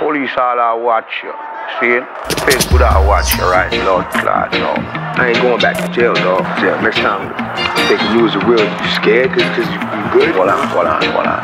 Police all I watch you. See? Face good I watch you, right? Blood clot, no. I ain't going back to jail, dog. Next time they can use the real, you scared because you good? Hold on.